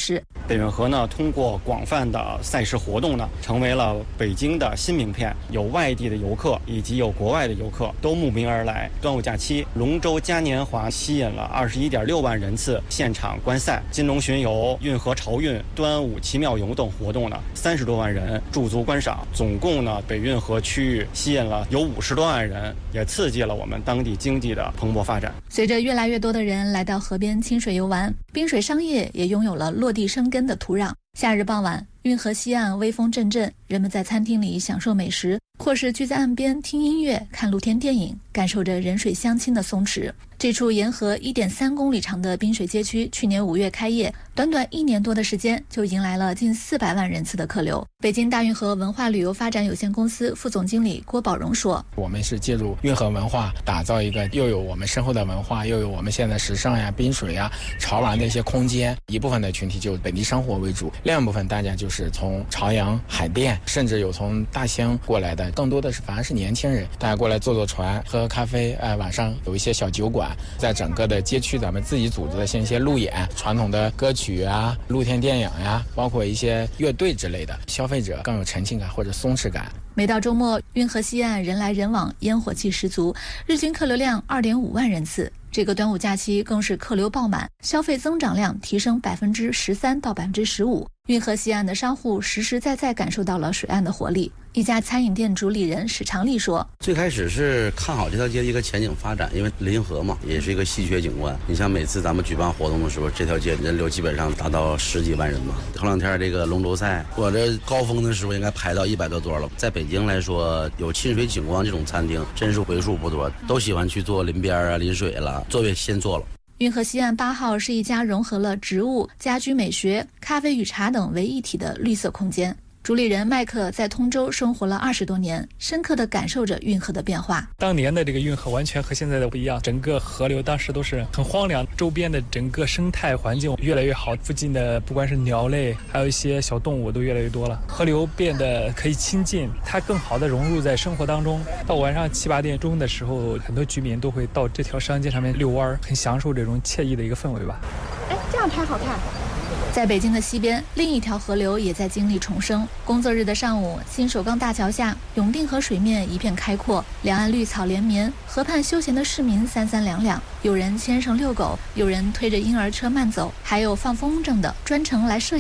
示。 北运河呢，通过广泛的赛事活动呢，成为了北京的新名片，有外地的游客以及有国外的游客都慕名而来。端午假期，龙舟嘉年华吸引了21.6万人次现场观赛，金龙巡游、运河潮运、端午奇妙游等活动呢，30多万人驻足观赏。总共呢，北运河区域吸引了有50多万人，也刺激了我们当地经济的蓬勃发展。 随着越来越多的人来到河边亲水游玩，滨水商业也拥有了落地生根的土壤。夏日傍晚，运河西岸微风阵阵，人们在餐厅里享受美食，或是聚在岸边听音乐、看露天电影，感受着人水乡亲的松弛。这处沿河1.3公里长的滨水街区，去年5月开业，短短1年多的时间就迎来了近400万人次的客流。北京大运河文化旅游发展有限公司副总经理郭宝荣说：“ 我们是借助运河文化，打造一个又有我们深厚的文化，又有我们现在时尚呀、滨水呀、潮玩的一些空间。一部分的群体就本地生活为主，另一部分大家就是从朝阳、海淀，甚至有从大兴过来的，更多的是反而是年轻人，大家过来坐船、喝喝咖啡，晚上有一些小酒馆。”在整个的街区，咱们自己组织的像一些路演、传统的歌曲啊、露天电影呀，包括一些乐队之类的，消费者更有沉浸感或者松弛感。 每到周末，运河西岸人来人往，烟火气十足，日均客流量2.5万人次。这个端午假期更是客流爆满，消费增长量提升13%到15%。运河西岸的商户实实在在感受到了水岸的活力。一家餐饮店主理人史长利说：“ 最开始是看好这条街的一个前景发展，因为临河嘛，也是一个稀缺景观。你像每次咱们举办活动的时候，这条街人流基本上达到10几万人嘛。头两天这个龙舟赛，我这高峰的时候应该排到100多桌了。在北京来说，有亲水景观这种餐厅真是为数不多，都喜欢去做临边啊、临水了，座位先坐了。” 运河西岸8号是一家融合了植物、家居美学、咖啡与茶等为一体的绿色空间。主理人麦克在通州生活了20多年，深刻地感受着运河的变化。 当年的这个运河完全和现在的不一样，整个河流当时都是很荒凉，周边的整个生态环境越来越好，附近的不管是鸟类，还有一些小动物都越来越多了，河流变得可以亲近，它更好地融入在生活当中。到晚上7、8点钟的时候，很多居民都会到这条商街上面遛弯，很享受这种惬意的一个氛围吧。 这样拍好看。在北京的西边，另一条河流也在经历重生。工作日的上午，新首钢大桥下，永定河水面一片开阔，两岸绿草连绵，河畔休闲的市民三三两两，有人牵绳遛狗，有人推着婴儿车慢走，还有放风筝的专程来摄影。